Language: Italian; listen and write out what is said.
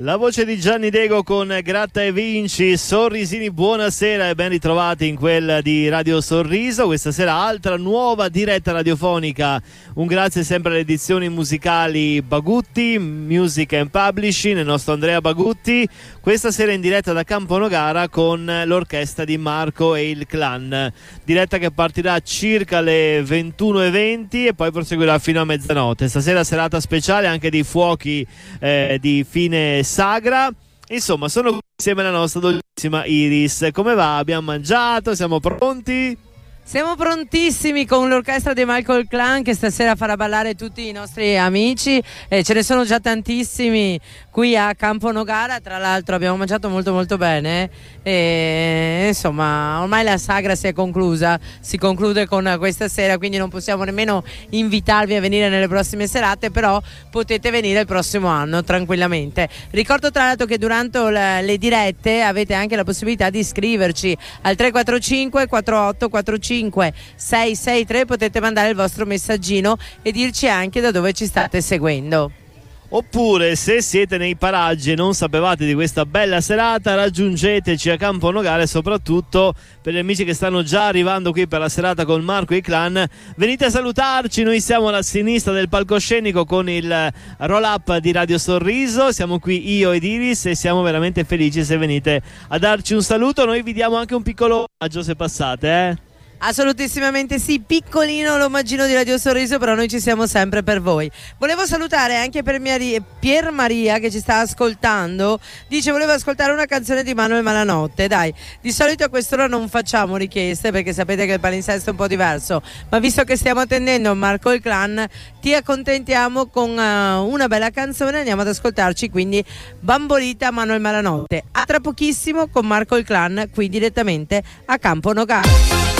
La voce di Gianni Dego con Gratta e Vinci, Sorrisini, buonasera e ben ritrovati in quella di Radio Sorriso. Questa sera altra nuova diretta radiofonica, un grazie sempre alle edizioni musicali Bagutti, Music and Publishing, il nostro Andrea Bagutti. Questa sera in diretta da Campo Nogara con l'orchestra di Marco e il Clan, diretta che partirà circa alle 21:20 e poi proseguirà fino a mezzanotte. Stasera serata speciale anche di fuochi di fine sagra. Insomma, sono qui insieme alla nostra dolcissima Iris. Come va? Abbiamo mangiato? Siamo pronti? Siamo prontissimi con l'orchestra di Michael Clan che stasera farà ballare tutti i nostri amici, ce ne sono già tantissimi qui a Campo Nogara. Tra l'altro abbiamo mangiato molto molto bene e insomma ormai la sagra si è conclusa, si conclude con questa sera, quindi non possiamo nemmeno invitarvi a venire nelle prossime serate, però potete venire il prossimo anno tranquillamente. Ricordo tra l'altro che durante le dirette avete anche la possibilità di iscriverci al 345 4845 663, potete mandare il vostro messaggino e dirci anche da dove ci state seguendo. Oppure, se siete nei paraggi e non sapevate di questa bella serata, raggiungeteci a Campo Nogara. E soprattutto per gli amici che stanno già arrivando qui per la serata con Marco e i Clan, venite a salutarci. Noi siamo alla sinistra del palcoscenico con il roll up di Radio Sorriso. Siamo qui io ed Iris e siamo veramente felici se venite a darci un saluto. Noi vi diamo anche un piccolo omaggio se passate, Assolutissimamente sì, piccolino l'omaggino di Radio Sorriso, però noi ci siamo sempre per voi. Volevo salutare anche Pier Maria che ci sta ascoltando, dice volevo ascoltare una canzone di Manuel Malanotte. Dai, di solito a quest'ora non facciamo richieste perché sapete che il palinsesto è un po' diverso, ma visto che stiamo attendendo Marco e il Clan, ti accontentiamo con una bella canzone. Andiamo ad ascoltarci quindi Bambolita Manuel Malanotte. A tra pochissimo con Marco e il Clan qui direttamente a Campo Nogara.